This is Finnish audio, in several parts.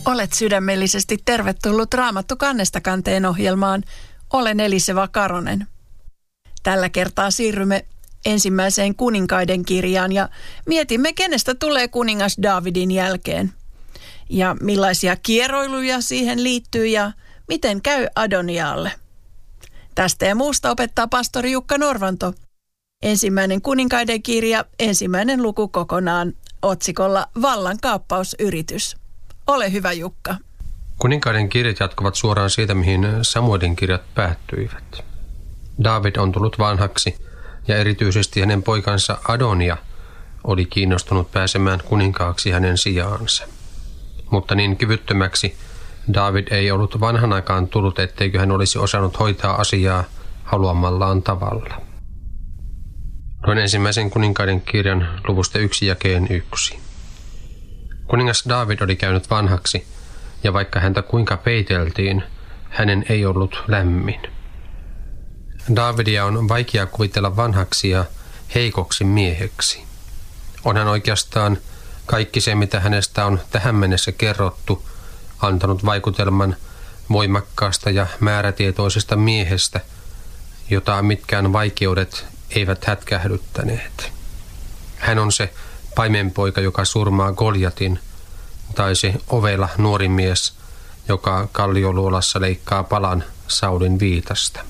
Olet sydämellisesti tervetullut Raamattu kannesta kanteen ohjelmaan. Olen Eliseva Karonen. Tällä kertaa siirrymme ensimmäiseen kuninkaiden kirjaan ja mietimme, kenestä tulee kuningas Daavidin jälkeen. Ja millaisia kieroiluja siihen liittyy ja miten käy Adonialle. Tästä ja muusta opettaa pastori Jukka Norvanto. Ensimmäinen kuninkaiden kirja, 1. luku kokonaan, otsikolla Vallankaappausyritys. Ole hyvä, Jukka. Kuninkaiden kirjat jatkuvat suoraan siitä, mihin Samuelin kirjat päättyivät. Daavid on tullut vanhaksi ja erityisesti hänen poikansa Adonia oli kiinnostunut pääsemään kuninkaaksi hänen sijaansa. Mutta niin kyvyttömäksi Daavid ei ollut vanhanakaan tullut, etteikö hän olisi osannut hoitaa asiaa haluamallaan tavalla. Luen ensimmäisen kuninkaiden kirjan luvusta 1 jakeen 1. Kuningas Daavid oli käynyt vanhaksi, ja vaikka häntä kuinka peiteltiin, hänen ei ollut lämmin. Daavidia on vaikea kuvitella vanhaksi ja heikoksi mieheksi. Onhan oikeastaan kaikki se, mitä hänestä on tähän mennessä kerrottu, antanut vaikutelman voimakkaasta ja määrätietoisesta miehestä, jota mitkään vaikeudet eivät hätkähdyttäneet. Hän on se paimenpoika, joka surmaa Goljatin, tai se ovela nuori mies, joka kallioluolassa leikkaa palan Saulin viitasta.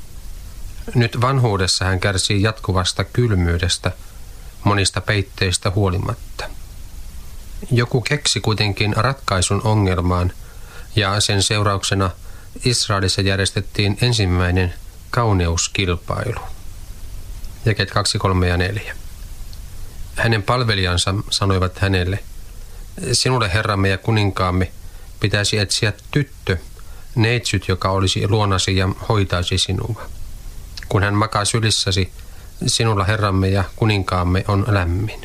Nyt vanhuudessa hän kärsii jatkuvasta kylmyydestä, monista peitteistä huolimatta. Joku keksi kuitenkin ratkaisun ongelmaan, ja sen seurauksena Israelissa järjestettiin ensimmäinen kauneuskilpailu. Jakeet 2, 3 ja 4. Hänen palvelijansa sanoivat hänelle: sinulle, herramme ja kuninkaamme, pitäisi etsiä tyttö, neitsyt, joka olisi luonasi ja hoitaisi sinua. Kun hän makaa sylissäsi, sinulla, herramme ja kuninkaamme, on lämmin.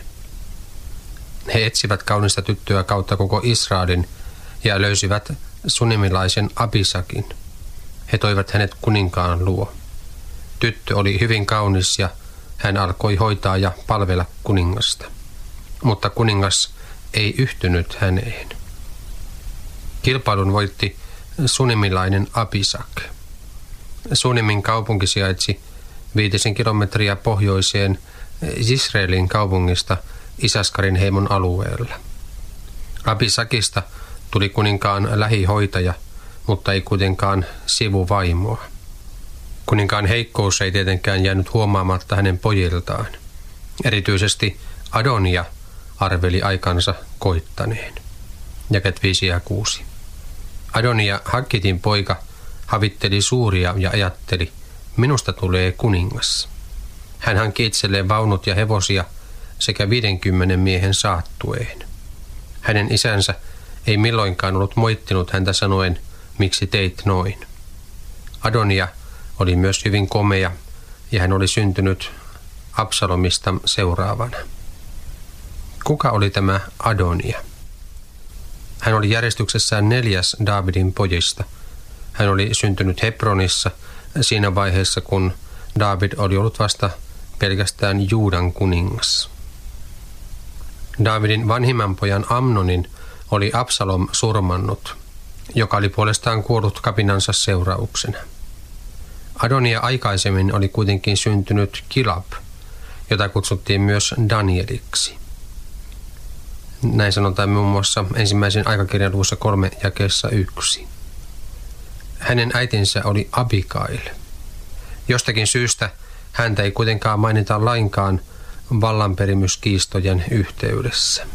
He etsivät kaunista tyttöä kautta koko Israelin ja löysivät sunimilaisen Abisakin. He toivat hänet kuninkaan luo. Tyttö oli hyvin kaunis ja hän alkoi hoitaa ja palvella kuningasta. Mutta kuningas ei yhtynyt häneen. Kilpailun voitti sunimilainen Abisak. Sunimin kaupunki sijaitsi 5 kilometriä pohjoiseen Israelin kaupungista Isaskarin heimon alueella. Abisakista tuli kuninkaan lähihoitaja, mutta ei kuitenkaan sivuvaimoa. Kuninkaan heikkous ei tietenkään jäänyt huomaamatta hänen pojiltaan. Erityisesti Adonia arveli aikansa koittaneen. Jakeet 5 ja 6. Adonia, Haggitin poika, havitteli suuria ja ajatteli: minusta tulee kuningas. Hän hankki itselleen vaunut ja hevosia sekä 50 miehen saattueen. Hänen isänsä ei milloinkaan ollut moittinut häntä sanoen: miksi teit noin? Adonia oli myös hyvin komea ja hän oli syntynyt Absalomista seuraavana. Kuka oli tämä Adonia? Hän oli järjestyksessään 4. Daavidin pojista. Hän oli syntynyt Hebronissa siinä vaiheessa, kun Daavid oli ollut vasta pelkästään Juudan kuningas. Daavidin vanhimman pojan Amnonin oli Absalom surmannut, joka oli puolestaan kuollut kapinansa seurauksena. Adonia aikaisemmin oli kuitenkin syntynyt Kilab, jota kutsuttiin myös Danieliksi. Näin sanotaan muun muassa ensimmäisen aikakirjan luvussa 3 jakeessa 1. Hänen äitinsä oli Abigail. Jostakin syystä häntä ei kuitenkaan mainita lainkaan vallanperimyskiistojen yhteydessä.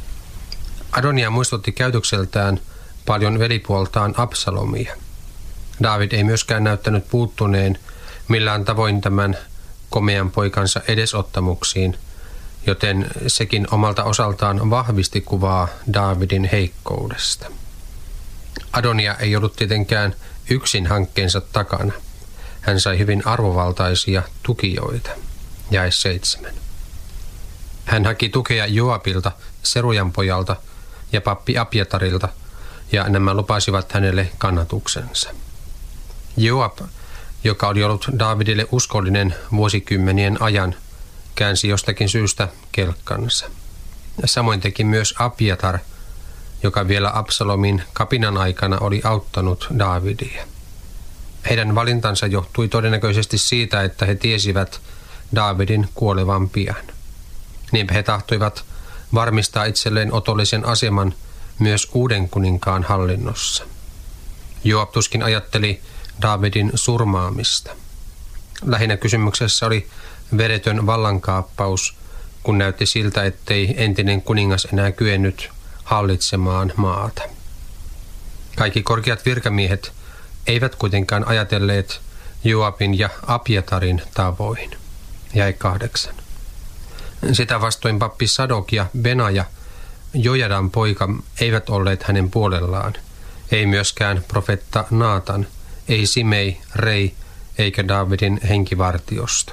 Adonia muistutti käytökseltään paljon velipuoltaan Absalomia. Daavid ei myöskään näyttänyt puuttuneen millään tavoin tämän komean poikansa edesottamuksiin, joten sekin omalta osaltaan vahvisti kuvaa Daavidin heikkoudesta. Adonia ei ollut tietenkään yksin hankkeensa takana. Hän sai hyvin arvovaltaisia tukijoita. Jae 7. Hän haki tukea Joabilta, Serujan pojalta ja pappi Abjatarilta, ja nämä lupasivat hänelle kannatuksensa. Joab, joka oli ollut Daavidille uskollinen vuosikymmenien ajan, käänsi jostakin syystä kelkkansa. Samoin teki myös Abjatar, joka vielä Absalomin kapinan aikana oli auttanut Daavidia. Heidän valintansa johtui todennäköisesti siitä, että he tiesivät Daavidin kuolevan pian. Niinpä he tahtoivat varmistaa itselleen otollisen aseman myös uuden kuninkaan hallinnossa. Joab tuskin ajatteli Daavidin surmaamista. Lähinnä kysymyksessä oli veretön vallankaappaus, kun näytti siltä, ettei entinen kuningas enää kyennyt hallitsemaan maata. Kaikki korkeat virkamiehet eivät kuitenkaan ajatelleet Joabin ja Abjatarin tavoin. Jäi 8. Sitä vastoin pappi Sadok ja Benaja, Jojadan poika, eivät olleet hänen puolellaan. Ei myöskään profetta Naatan, ei Simei, Rei eikä Daavidin henkivartiosto.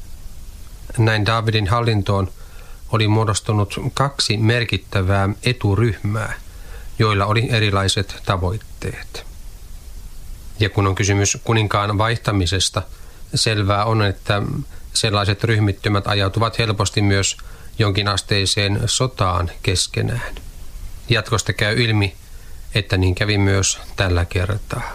Näin Daavidin hallintoon oli muodostunut 2 merkittävää eturyhmää, joilla oli erilaiset tavoitteet. Ja kun on kysymys kuninkaan vaihtamisesta, selvää on, että sellaiset ryhmittymät ajautuvat helposti myös jonkinasteiseen sotaan keskenään. Jatkosta käy ilmi, että niin kävi myös tällä kertaa.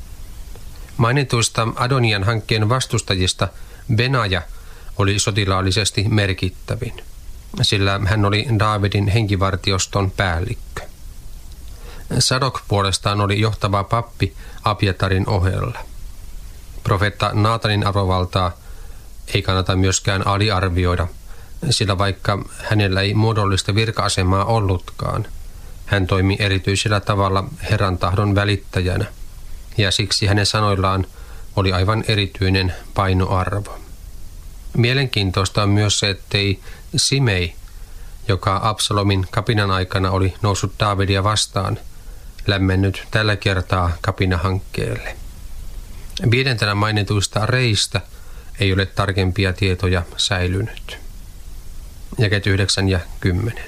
Mainituista Adonian hankkeen vastustajista Benaja oli sotilaallisesti merkittävin, sillä hän oli Daavidin henkivartioston päällikkö. Sadok puolestaan oli johtava pappi Abjatarin ohella. Profeetta Naatanin arvovaltaa ei kannata myöskään aliarvioida, sillä vaikka hänellä ei muodollista virka-asemaa ollutkaan, hän toimi erityisellä tavalla Herran tahdon välittäjänä, ja siksi hänen sanoillaan oli aivan erityinen painoarvo. Mielenkiintoista on myös se, ettei Simei, joka Absalomin kapinan aikana oli noussut Daavidia vastaan, lämmennyt tällä kertaa kapinahankkeelle. 5. mainituista reistä ei ole tarkempia tietoja säilynyt. Jakeet 9 ja 10.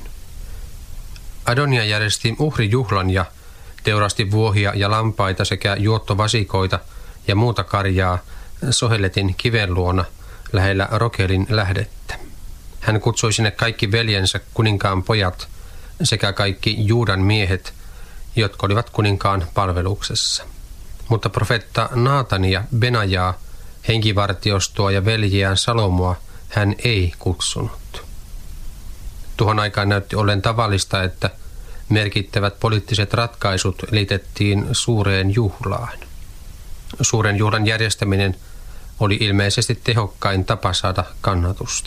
Adonia järjesti uhrijuhlan ja teurasti vuohia ja lampaita sekä juottovasikoita ja muuta karjaa Sohelletin kiven luona lähellä Rokelin lähdettä. Hän kutsui sinne kaikki veljensä kuninkaan pojat sekä kaikki Juudan miehet, jotka olivat kuninkaan palveluksessa. Mutta profeetta Naatania, Benajaa, henkivartiostoa ja veljiään Salomoa hän ei kutsunut. Tuohon aikaan näytti ollen tavallista, että merkittävät poliittiset ratkaisut liitettiin suureen juhlaan. Suuren juhlan järjestäminen oli ilmeisesti tehokkain tapa saada kannatusta.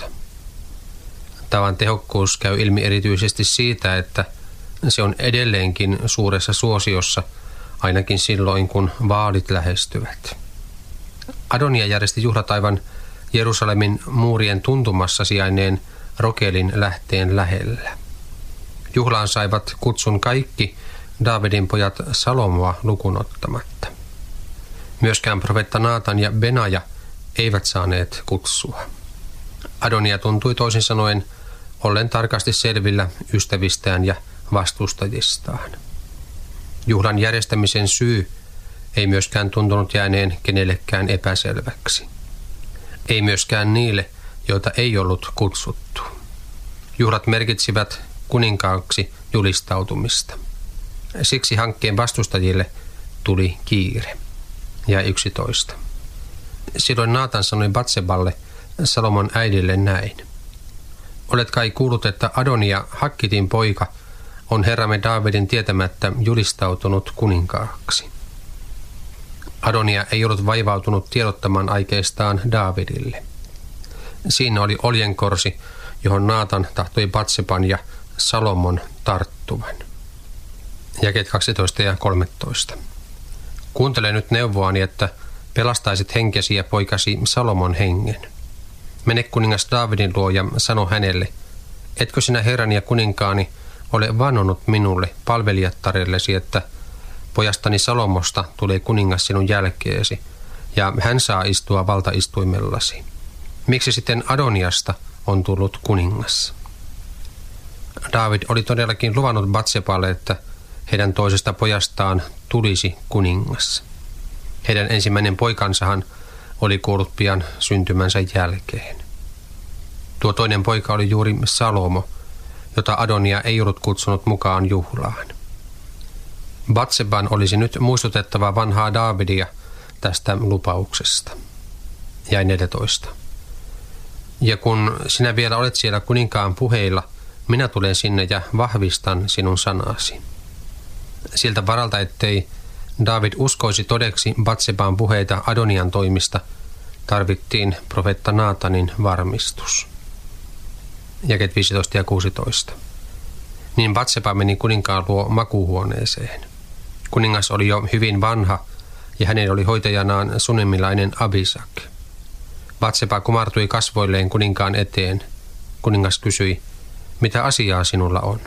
Tavan tehokkuus käy ilmi erityisesti siitä, että se on edelleenkin suuressa suosiossa, ainakin silloin kun vaalit lähestyvät. Adonia järjesti juhlat aivan Jerusalemin muurien tuntumassa sijainneen Rokelin lähteen lähellä. Juhlaan saivat kutsun kaikki Daavidin pojat Salomoa lukunottamatta. Myöskään profeetta Naatan ja Benaja eivät saaneet kutsua. Adonia tuntui toisin sanoen ollen tarkasti selvillä ystävistään ja vastustajistaan. Juhlan järjestämisen syy ei myöskään tuntunut jääneen kenellekään epäselväksi. Ei myöskään niille, joita ei ollut kutsuttu. Juhlat merkitsivät kuninkaaksi julistautumista. Siksi hankkeen vastustajille tuli kiire. Ja 11. Silloin Naatan sanoi Batseballe, Salomon äidille, näin. Olet kai kuullut, että Adonia, Hakkitin poika, on herramme Daavidin tietämättä julistautunut kuninkaaksi. Adonia ei ollut vaivautunut tiedottamaan aikeistaan Daavidille. Siinä oli oljenkorsi, johon Naatan tahtoi Batseban ja Salomon tarttuvan. Jakeet 12 ja 13. Kuuntele nyt neuvoani, että pelastaisit henkesi ja poikasi Salomon hengen. Mene kuningas Daavidin luo ja sano hänelle, etkö sinä herrani ja kuninkaani ole vannonut minulle palvelijattarellesi, että pojastani Salomosta tulee kuningas sinun jälkeesi, ja hän saa istua valtaistuimellasi. Miksi sitten Adoniasta on tullut kuningas? Daavid oli todellakin luvannut Batseballe, että heidän toisesta pojastaan tulisi kuningas. Heidän ensimmäinen poikansahan oli kuollut pian syntymänsä jälkeen. Tuo toinen poika oli juuri Salomo, jota Adonia ei ollut kutsunut mukaan juhlaan. Batseban olisi nyt muistutettava vanhaa Daavidia tästä lupauksesta. Jäi 14. Ja kun sinä vielä olet siellä kuninkaan puheilla, minä tulen sinne ja vahvistan sinun sanasi. Siltä varalta, ettei Daavid uskoisi todeksi Batseban puheita Adonian toimista, tarvittiin profeetta Naatanin varmistus. Jakeet 15 ja 16. Niin Batseba meni kuninkaan luo makuuhuoneeseen. Kuningas oli jo hyvin vanha ja hänen oli hoitajanaan sunemilainen Abisak. Batseba kumartui kasvoilleen kuninkaan eteen. Kuningas kysyi, mitä asiaa sinulla on?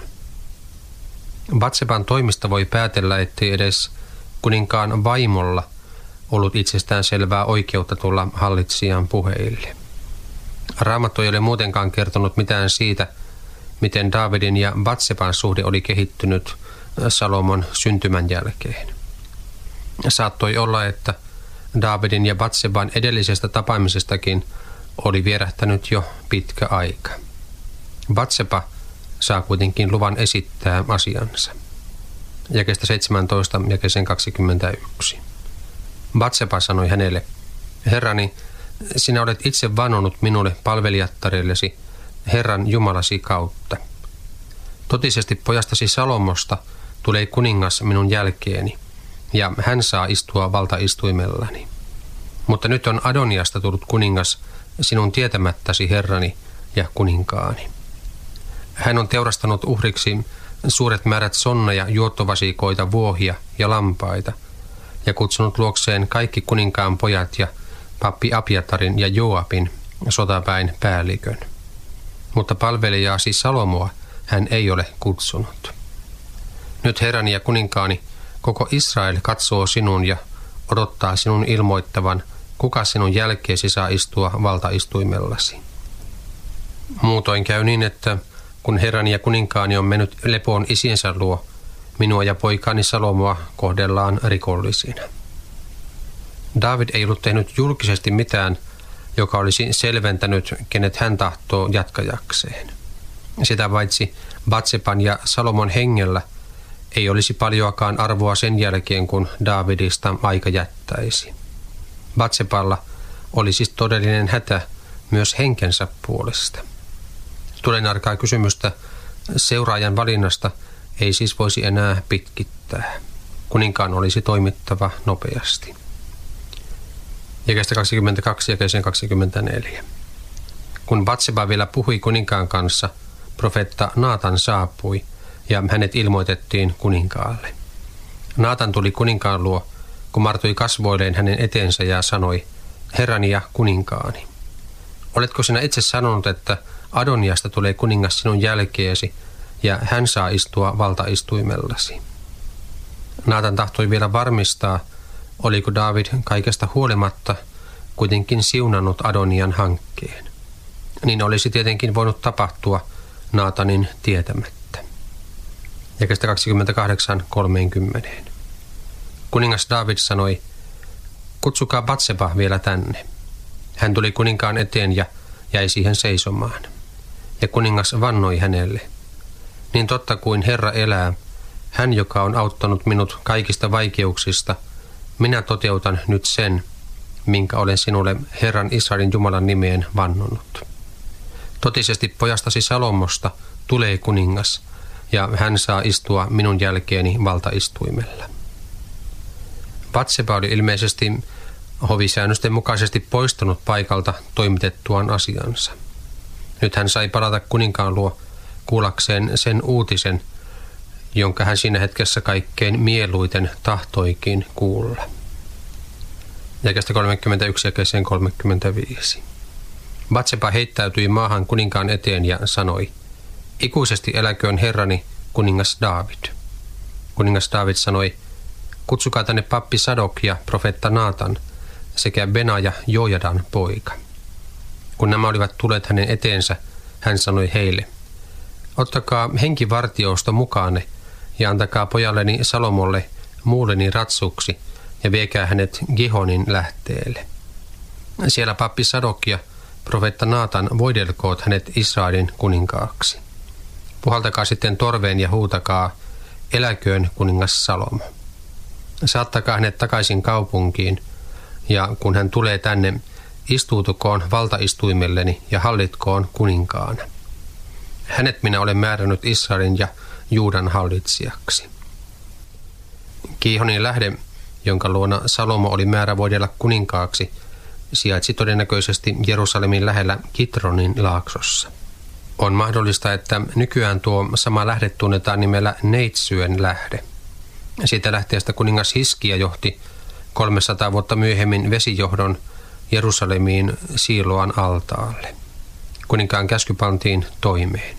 Batseban toimista voi päätellä, ettei edes kuninkaan vaimolla ollut itsestään selvää oikeutta tulla hallitsijan puheille. Raamattu ei ole muutenkaan kertonut mitään siitä, miten Daavidin ja Batseban suhde oli kehittynyt Salomon syntymän jälkeen. Saattoi olla, että Daavidin ja Batseban edellisestä tapaamisestakin oli vierähtänyt jo pitkä aika. Batseba saa kuitenkin luvan esittää asiansa. Jakeesta 17 jakeeseen 21. Batseba sanoi hänelle, Herrani, sinä olet itse vannonut minulle palvelijattarellesi Herran Jumalasi kautta. Totisesti pojastasi Salomosta tulee kuningas minun jälkeeni, ja hän saa istua valtaistuimellani. Mutta nyt on Adoniasta tullut kuningas sinun tietämättäsi, Herrani ja kuninkaani. Hän on teurastanut uhriksi suuret määrät sonneja, juottovasikoita, vuohia ja lampaita, ja kutsunut luokseen kaikki kuninkaan pojat ja pappi Abiatarin ja Joabin sotaväen päällikön. Mutta palvelijaasi Salomoa hän ei ole kutsunut. Nyt Herrani ja kuninkaani, koko Israel katsoo sinun ja odottaa sinun ilmoittavan, kuka sinun jälkeesi saa istua valtaistuimellasi. Muutoin käy niin, että kun Herrani ja kuninkaani on mennyt lepoon isiensä luo, minua ja poikaani Salomoa kohdellaan rikollisina. Daavid ei ollut tehnyt julkisesti mitään, joka olisi selventänyt, kenet hän tahtoo jatkajakseen. Sitä paitsi Batseban ja Salomon hengellä ei olisi paljoakaan arvoa sen jälkeen, kun Daavidista aika jättäisi. Batseballa oli siis todellinen hätä myös henkensä puolesta. Tulenarkaa kysymystä seuraajan valinnasta ei siis voisi enää pitkittää. Kuninkaan olisi toimittava nopeasti. Jakeesta 22 jakeeseen 24. Kun Batseba vielä puhui kuninkaan kanssa, profeetta Naatan saapui ja hänet ilmoitettiin kuninkaalle. Naatan tuli kuninkaan luo, kumartui kasvoilleen hänen eteensä ja sanoi, Herrani ja kuninkaani, oletko sinä itse sanonut, että Adoniasta tulee kuningas sinun jälkeesi ja hän saa istua valtaistuimellasi? Naatan tahtoi vielä varmistaa, oliko Daavid kaikesta huolimatta kuitenkin siunannut Adonian hankkeen. Niin olisi tietenkin voinut tapahtua Naatanin tietämättä. Jakeesta 28:30. Kuningas Daavid sanoi, kutsukaa Batseba vielä tänne. Hän tuli kuninkaan eteen ja jäi siihen seisomaan. Ja kuningas vannoi hänelle. Niin totta kuin Herra elää, hän joka on auttanut minut kaikista vaikeuksista, minä toteutan nyt sen, minkä olen sinulle Herran Israelin Jumalan nimeen vannonut. Totisesti pojastasi Salomosta tulee kuningas, ja hän saa istua minun jälkeeni valtaistuimella. Batseba oli ilmeisesti hovisäännösten mukaisesti poistunut paikalta toimitettuaan asiansa. Nyt hän sai palata kuninkaan luo kuullakseen sen uutisen, jonka hän siinä hetkessä kaikkein mieluiten tahtoikin kuulla. Jakeesta 31 jakeeseen 35. Batseba heittäytyi maahan kuninkaan eteen ja sanoi, ikuisesti eläköön Herrani, kuningas Daavid. Kuningas Daavid sanoi, kutsukaa tänne pappi Sadok ja profeetta Naatan sekä Benaja Jojadan poika. Kun nämä olivat tulleet hänen eteensä, hän sanoi heille, ottakaa henkivartiousto mukaanne ja antakaa pojalleni Salomolle muulleni ratsuksi ja viekää hänet Gihonin lähteelle. Siellä pappi Sadok ja profeetta Naatan voidelkoot hänet Israelin kuninkaaksi. Puhaltakaa sitten torveen ja huutakaa, eläköön kuningas Salomo. Saattakaa hänet takaisin kaupunkiin, ja kun hän tulee tänne, istuutukoon valtaistuimelleni ja hallitkoon kuninkaana. Hänet minä olen määrännyt Israelin ja Juudan hallitsijaksi. Kiihonin lähde, jonka luona Salomo oli määrä voidella kuninkaaksi, sijaitsi todennäköisesti Jerusalemin lähellä Kitronin laaksossa. On mahdollista, että nykyään tuo sama lähde tunnetaan nimellä Neitsyön lähde. Siitä lähteestä kuningas Hiskia johti 300 vuotta myöhemmin vesijohdon Jerusalemiin Siiloan altaalle. Kuninkaan käsky pantiin toimeen.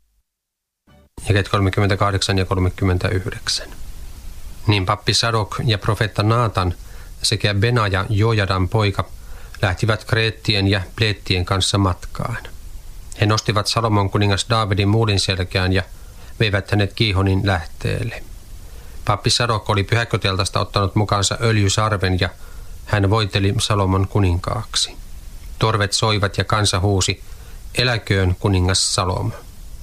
Jakeet 38 ja 39. Niin pappi Sadok ja profeetta Naatan sekä Benaja Jojadan poika lähtivät Kreettien ja Pleettien kanssa matkaan. He nostivat Salomon kuningas Daavidin muulin selkään ja veivät hänet Kiihonin lähteelle. Pappi Sadok oli pyhäkköteltasta ottanut mukaansa öljysarven ja hän voiteli Salomon kuninkaaksi. Torvet soivat ja kansa huusi, eläköön kuningas Salomo.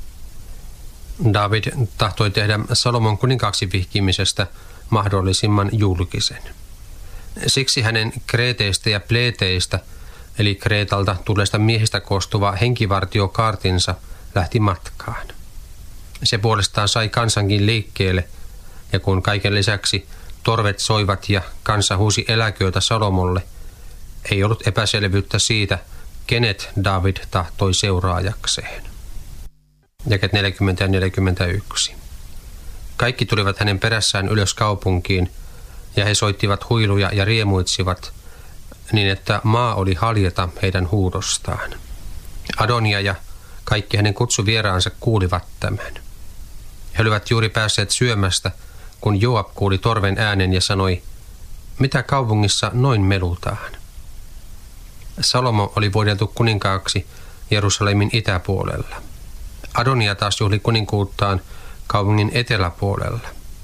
Daavid tahtoi tehdä Salomon kuninkaaksi vihkimisestä mahdollisimman julkisen. Siksi hänen kreeteistä ja pleeteistä, eli Kreetalta tulleista miehistä koostuva henkivartiokaartinsa, lähti matkaan. Se puolestaan sai kansankin liikkeelle, ja kun kaiken lisäksi torvet soivat ja kansa huusi eläköötä Salomolle, ei ollut epäselvyyttä siitä, kenet Daavid tahtoi seuraajakseen. Jakeet 40 ja 41. Kaikki tulivat hänen perässään ylös kaupunkiin, ja he soittivat huiluja ja riemuitsivat, niin että maa oli haljeta heidän huudostaan. Adonia ja kaikki hänen kutsuvieraansa kuulivat tämän. He olivat juuri päässeet syömästä, kun Joab kuuli torven äänen ja sanoi, mitä kaupungissa noin melutaan? Salomo oli voideltu kuninkaaksi Jerusalemin itäpuolella. Adonia taas juhli kuninkuuttaan kaupungin eteläpuolella.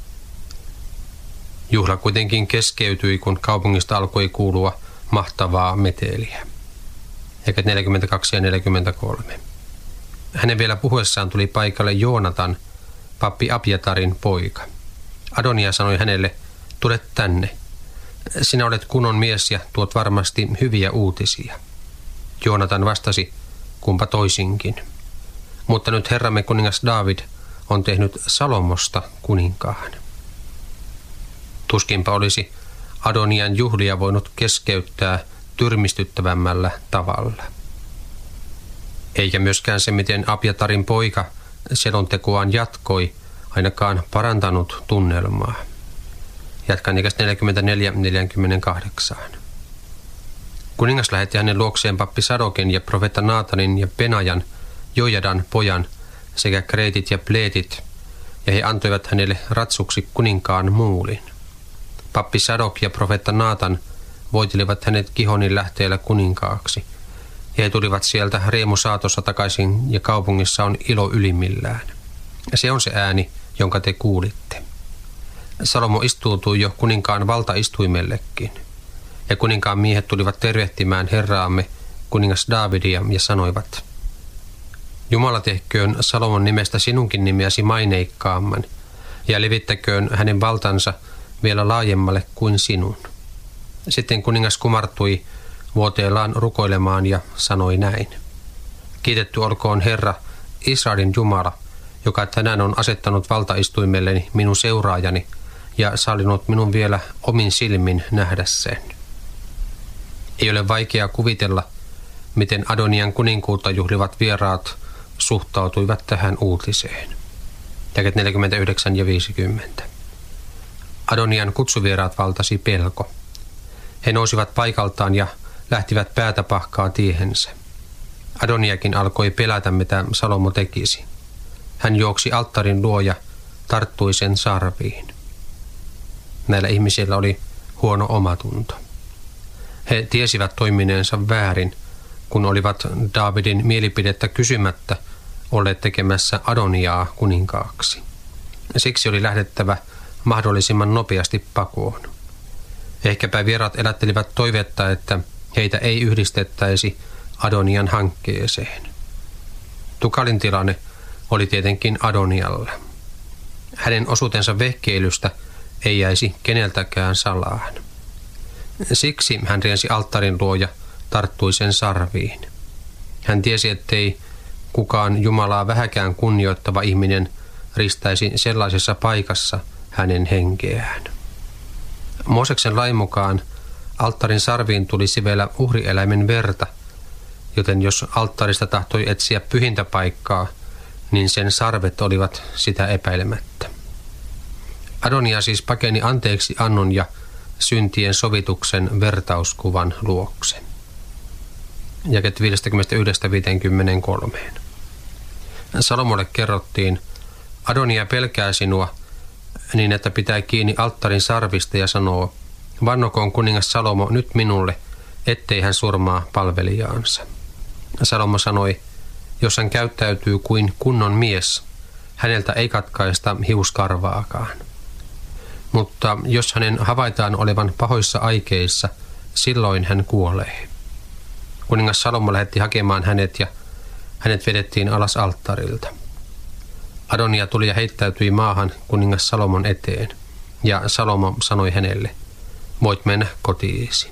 Juhla kuitenkin keskeytyi, kun kaupungista alkoi kuulua mahtavaa meteliä. Jakeet 42 ja 43. Hänen vielä puhuessaan tuli paikalle Joonatan, pappi Abjatarin poika. Adonia sanoi hänelle, tule tänne. Sinä olet kunnon mies ja tuot varmasti hyviä uutisia. Joonatan vastasi, kumpa toisinkin. Mutta nyt herramme kuningas Daavid on tehnyt Salomosta kuninkaan. Tuskinpa olisi Adonian juhlia voinut keskeyttää tyrmistyttävämmällä tavalla. Eikä myöskään se, miten Abjatarin poika selontekoaan jatkoi, ainakaan parantanut tunnelmaa. Jatkan jakeesta 44-48. Kuningas lähetti hänen luokseen pappi Sadokin ja profeetta Naatanin ja Benajan, Jojadan pojan sekä kreetit ja pleetit, ja he antoivat hänelle ratsuksi kuninkaan muulin. Pappi Sadok ja profeetta Naatan voitelivat hänet Kihonin lähteellä kuninkaaksi. He tulivat sieltä riemusaatossa takaisin ja kaupungissa on ilo ylimmillään. Se on se ääni, jonka te kuulitte. Salomo istuutui jo kuninkaan valtaistuimellekin. Ja kuninkaan miehet tulivat tervehtimään herraamme, kuningas Daavidia, ja sanoivat, Jumala tehköön Salomon nimestä sinunkin nimeäsi maineikkaamman, ja levittäköön hänen valtansa vielä laajemmalle kuin sinun. Sitten kuningas kumartui vuoteellaan rukoilemaan ja sanoi näin. Kiitetty olkoon Herra, Israelin Jumala, joka tänään on asettanut valtaistuimelleni minun seuraajani ja sallinut minun vielä omin silmin nähdä sen. Ei ole vaikea kuvitella, miten Adonian kuninkuutta juhlivat vieraat suhtautuivat tähän uutiseen. Jakeet 49 ja 50. Adonian kutsuvieraat valtasi pelko. He nousivat paikaltaan ja lähtivät päätä pahkaa tiehensä. Adoniakin alkoi pelätä, mitä Salomo tekisi. Hän juoksi alttarin luo ja tarttui sen sarviin. Näillä ihmisillä oli huono omatunto. He tiesivät toimineensa väärin, kun olivat Daavidin mielipidettä kysymättä olleet tekemässä Adoniaa kuninkaaksi. Siksi oli lähdettävä mahdollisimman nopeasti pakoon. Ehkäpä vieraat elättelivät toivetta, että heitä ei yhdistettäisi Adonian hankkeeseen. Tukalin tilanne oli tietenkin Adonialla. hänen osuutensa vehkeilystä ei jäisi keneltäkään salaan. Siksi hän riensi alttarin luo ja tarttui sen sarviin. Hän tiesi, ettei kukaan Jumalaa vähäkään kunnioittava ihminen ristäisi sellaisessa paikassa hänen henkeään. Mooseksen lain mukaan alttarin sarviin tuli sivellä uhrieläimen verta, joten jos alttarista tahtoi etsiä pyhintä paikkaa, niin sen sarvet olivat sitä epäilemättä. Adonia siis pakeni anteeksi annon ja syntien sovituksen vertauskuvan luokse. Jakeet 51-53. Salomolle kerrottiin, Adonia pelkää sinua niin, että pitää kiinni alttarin sarvista ja sanoo, vannokoon kuningas Salomo nyt minulle, ettei hän surmaa palvelijaansa. Salomo sanoi, jos hän käyttäytyy kuin kunnon mies, häneltä ei katkaista hiuskarvaakaan. Mutta jos hänen havaitaan olevan pahoissa aikeissa, silloin hän kuolee. Kuningas Salomo lähetti hakemaan hänet ja hänet vedettiin alas alttarilta. Adonia tuli ja heittäytyi maahan kuningas Salomon eteen, ja Salomo sanoi hänelle, voit mennä kotiisi.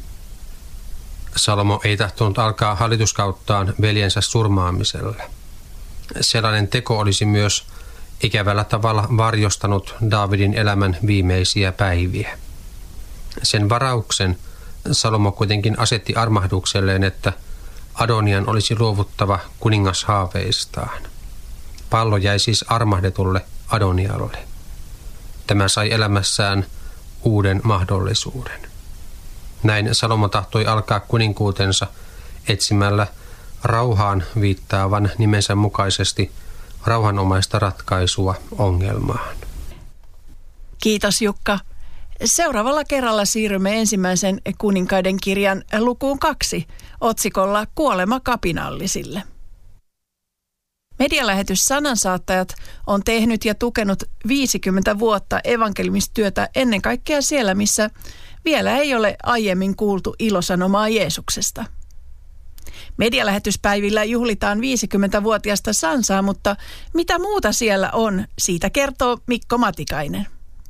Salomo ei tahtonut alkaa hallituskauttaan veljensä surmaamisella. Sellainen teko olisi myös ikävällä tavalla varjostanut Daavidin elämän viimeisiä päiviä. Sen varauksen Salomo kuitenkin asetti armahdukselleen, että Adonian olisi luovuttava kuningashaaveistaan. Pallo jäi siis armahdetulle Adonialle. Tämä sai elämässään uuden mahdollisuuden. Näin Salomo tahtoi alkaa kuninkuutensa etsimällä rauhaan viittaavan nimensä mukaisesti rauhanomaista ratkaisua ongelmaan. Kiitos Jukka. Seuraavalla kerralla siirrymme ensimmäisen kuninkaiden kirjan lukuun 2 otsikolla Kuolema kapinallisille. Medialähetys Sanansaattajat on tehnyt ja tukenut 50 vuotta evankeliumistyötä ennen kaikkea siellä, missä vielä ei ole aiemmin kuultu ilosanomaa Jeesuksesta. Medialähetyspäivillä juhlitaan 50-vuotiaasta Sansaa, mutta mitä muuta siellä on, siitä kertoo Mikko Matikainen.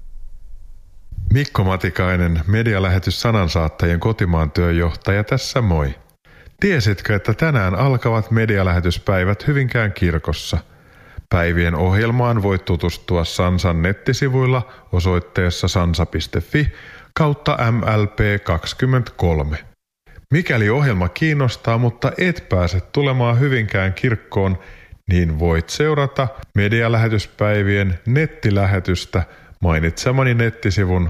Mikko Matikainen, Medialähetys Sanansaattajien kotimaan työjohtaja, tässä moi. Tiesitkö, että tänään alkavat medialähetyspäivät Hyvinkään kirkossa? Päivien ohjelmaan voit tutustua Sansan nettisivuilla osoitteessa sansa.fi/MLP23. Mikäli ohjelma kiinnostaa, mutta et pääse tulemaan Hyvinkään kirkkoon, niin voit seurata medialähetyspäivien nettilähetystä mainitsemani nettisivun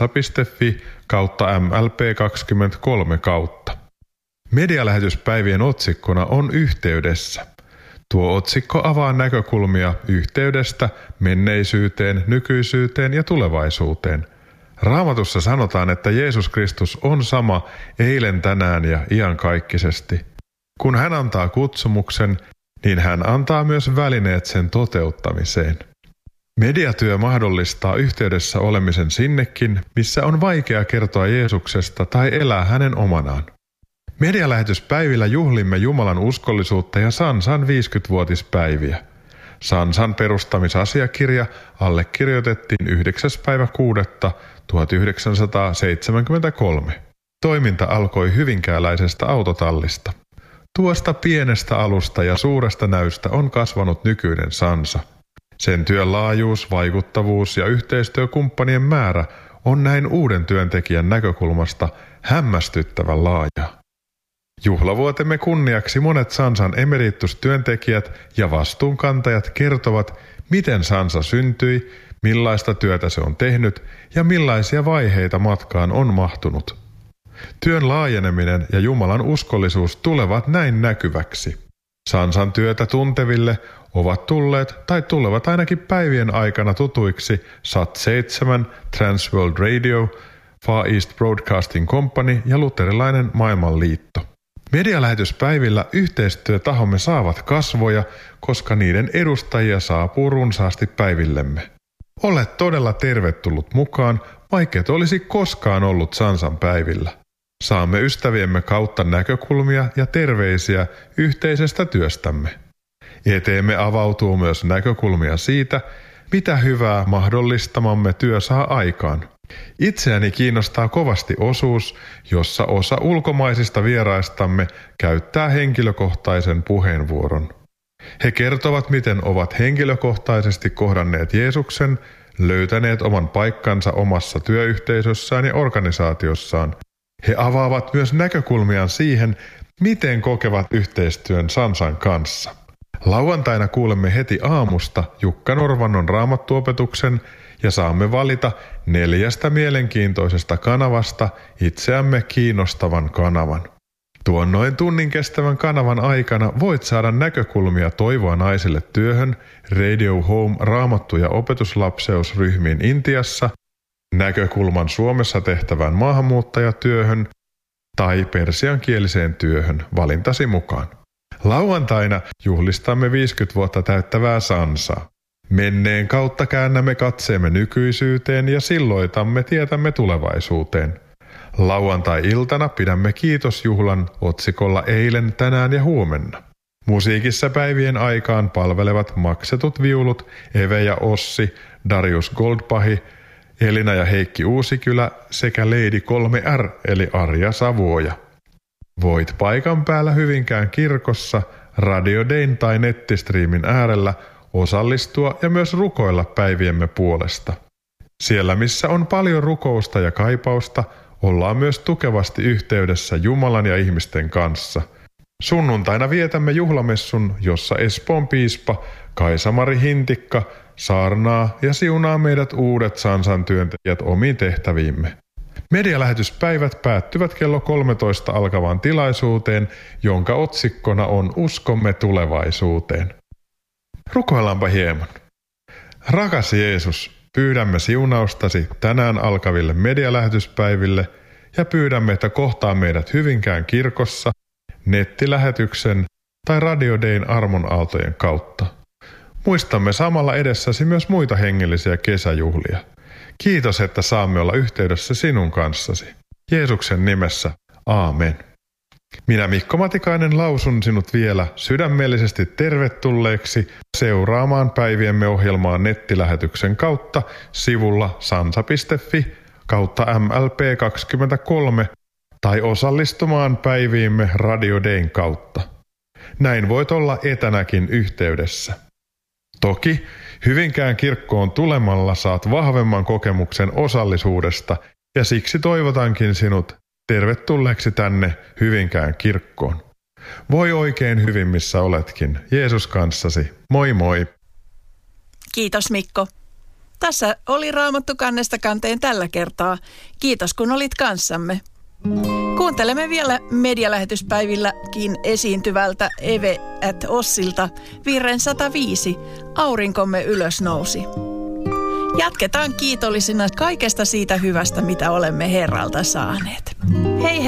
sansa.fi/MLP23. Medialähetyspäivien otsikkona on Yhteydessä. Tuo otsikko avaa näkökulmia yhteydestä menneisyyteen, nykyisyyteen ja tulevaisuuteen. Raamatussa sanotaan, että Jeesus Kristus on sama eilen, tänään ja iankaikkisesti. Kun hän antaa kutsumuksen, niin hän antaa myös välineet sen toteuttamiseen. Mediatyö mahdollistaa yhteydessä olemisen sinnekin, missä on vaikea kertoa Jeesuksesta tai elää hänen omanaan. Medialähetyspäivillä juhlimme Jumalan uskollisuutta ja Sansan 50-vuotispäiviä. Sansan perustamisasiakirja allekirjoitettiin 9.6.1973. Toiminta alkoi hyvinkääläisestä autotallista. Tuosta pienestä alusta ja suuresta näystä on kasvanut nykyinen Sansa. Sen työn laajuus, vaikuttavuus ja yhteistyökumppanien määrä on näin uuden työntekijän näkökulmasta hämmästyttävän laaja. Juhlavuotemme kunniaksi monet Sansan emeritustyöntekijät ja vastuunkantajat kertovat, miten Sansa syntyi, millaista työtä se on tehnyt ja millaisia vaiheita matkaan on mahtunut. Työn laajeneminen ja Jumalan uskollisuus tulevat näin näkyväksi. Sansan työtä tunteville ovat tulleet tai tulevat ainakin päivien aikana tutuiksi SAT7, Transworld Radio, Far East Broadcasting Company ja Luterilainen Maailmanliitto. Medialähetyspäivillä yhteistyötahomme saavat kasvoja, koska niiden edustajia saapuu runsaasti päivillemme. Olet todella tervetullut mukaan, vaikka et olisi koskaan ollut Sansan päivillä. Saamme ystäviemme kautta näkökulmia ja terveisiä yhteisestä työstämme. Eteemme avautuu myös näkökulmia siitä, mitä hyvää mahdollistamamme työ saa aikaan. Itseäni kiinnostaa kovasti osuus, jossa osa ulkomaisista vieraistamme käyttää henkilökohtaisen puheenvuoron. He kertovat, miten ovat henkilökohtaisesti kohdanneet Jeesuksen, löytäneet oman paikkansa omassa työyhteisössään ja organisaatiossaan. He avaavat myös näkökulmiaan siihen, miten kokevat yhteistyön Sansan kanssa. Lauantaina kuulemme heti aamusta Jukka Norvannon raamattuopetuksen ja saamme valita 4 mielenkiintoisesta kanavasta itseämme kiinnostavan kanavan. Tuon noin tunnin kestävän kanavan aikana voit saada näkökulmia Toivoa naisille työhön, Radio Home raamattu- ja opetuslapseusryhmiin Intiassa, näkökulman Suomessa tehtävään maahanmuuttajatyöhön tai persiankieliseen työhön valintasi mukaan. Lauantaina juhlistamme 50 vuotta täyttävää Sansaa. Menneen kautta käännämme katseemme nykyisyyteen ja silloitamme tietämme tulevaisuuteen. Lauantai-iltana pidämme kiitosjuhlan otsikolla Eilen, tänään ja huomenna. Musiikissa päivien aikaan palvelevat maksetut viulut Eve ja Ossi, Darius Goldpahi, Elina ja Heikki Uusikylä sekä Lady 3R eli Arja Savuoja. Voit paikan päällä Hyvinkään kirkossa, Radio Dayn tai nettistriimin äärellä osallistua ja myös rukoilla päiviemme puolesta. Siellä missä on paljon rukousta ja kaipausta, ollaan myös tukevasti yhteydessä Jumalan ja ihmisten kanssa. Sunnuntaina vietämme juhlamessun, jossa Espoon piispa Kaisa-Mari Hintikka saarnaa ja siunaa meidät uudet Sansan työntekijät omiin tehtäviimme. Medialähetyspäivät päättyvät kello 13 alkavaan tilaisuuteen, jonka otsikkona on Uskomme tulevaisuuteen. Rukoillaanpa hieman. Rakas Jeesus, pyydämme siunaustasi tänään alkaville medialähetyspäiville ja pyydämme, että kohtaa meidät Hyvinkään kirkossa, nettilähetyksen tai Radio Dayn armonaaltojen kautta. Muistamme samalla edessäsi myös muita hengellisiä kesäjuhlia. Kiitos, että saamme olla yhteydessä sinun kanssasi. Jeesuksen nimessä, aamen. Minä Mikko Matikainen lausun sinut vielä sydämellisesti tervetulleeksi seuraamaan päiviemme ohjelmaa nettilähetyksen kautta sivulla sansa.fi/MLP23 tai osallistumaan päiviimme Radio Dayn kautta. Näin voit olla etänäkin yhteydessä. Toki Hyvinkään kirkkoon tulemalla saat vahvemman kokemuksen osallisuudesta ja siksi toivotankin sinut tervetulleeksi tänne Hyvinkään kirkkoon. Voi oikein hyvin missä oletkin. Jeesus kanssasi. Moi moi. Kiitos Mikko. Tässä oli Raamattu kannesta kanteen tällä kertaa. Kiitos kun olit kanssamme. Kuuntelemme vielä medialähetyspäivilläkin esiintyvältä Eve at Ossilta virren 105. Aurinkomme ylös nousi. Jatketaan kiitollisina kaikesta siitä hyvästä, mitä olemme Herralta saaneet. Hei hei!